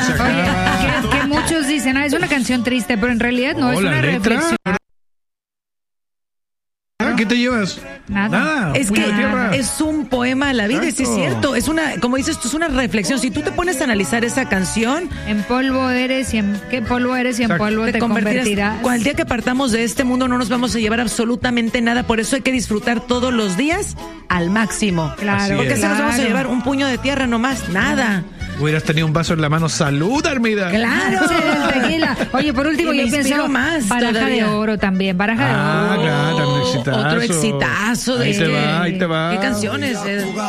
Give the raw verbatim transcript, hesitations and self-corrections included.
se acaba. Oye, que, que muchos dicen, ah, es una canción triste, pero en realidad no, Oh, es una la letra. reflexión. ¿Qué te llevas? Nada. Nada. Es puño que de tierra. es un poema a la vida, y sí es Exacto. cierto. Es una, como dices tú, es una reflexión. Si tú te pones a analizar esa canción, En polvo eres y en qué polvo eres y en Exacto. polvo te, te convertirás. convertirás. Cual el día que partamos de este mundo no nos vamos a llevar absolutamente nada. Por eso hay que disfrutar todos los días al máximo. Claro, Porque se nos vamos a claro. llevar un puño de tierra nomás, nada. Hubieras tenido un vaso en la mano. ¡Salud, Armida! Claro. Sí, el tequila. Oye, por último, Y me yo pienso inspiro más baraja todavía. de oro también, baraja Ah, de oro. claro, también exitazo. Otro exitazo de Ahí te que- va, ahí te va. ¿Qué canciones? eh?